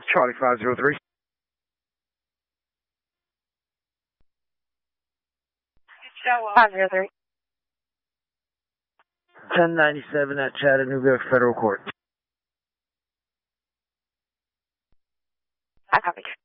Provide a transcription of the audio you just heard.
Charlie 503. Show 503. 1097 at Chattanooga Federal Court. I copy.